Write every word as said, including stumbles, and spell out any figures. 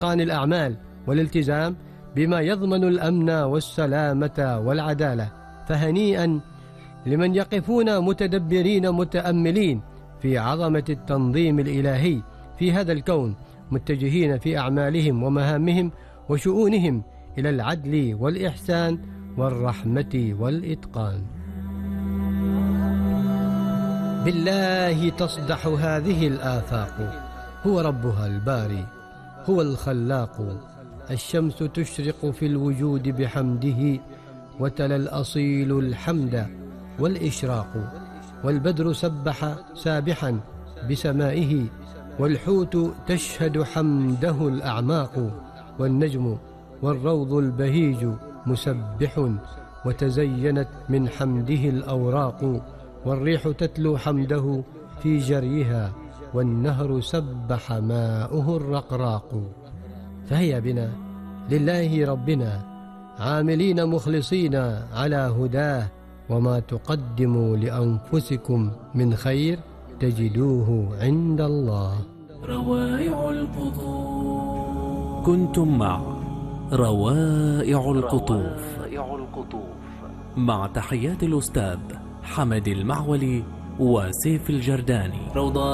عن الأعمال والالتزام بما يضمن الأمن والسلامة والعدالة. فهنيئا لمن يقفون متدبرين متأملين في عظمة التنظيم الإلهي في هذا الكون، متجهين في أعمالهم ومهامهم وشؤونهم إلى العدل والإحسان والرحمة والإتقان. بالله تصدح هذه الآفاق، هو ربها الباري، هو الخلاق. الشمس تشرق في الوجود بحمده، وتلا الأصيل الحمد والإشراق. والبدر سبح سابحا بسمائه، والحوت تشهد حمده الأعماق. والنجم والروض البهيج مسبح، وتزينت من حمده الأوراق. والريح تتلو حمده في جريها، والنهر سبح ماؤه الرقراق. فهيا بنا لله ربنا عاملين مخلصين على هداه، وما تقدموا لأنفسكم من خير تجدوه عند الله. روائع القطوف. كنتم مع روائع القطوف مع تحيات الأستاذ حمد المعولي وسيف الجرداني. روضة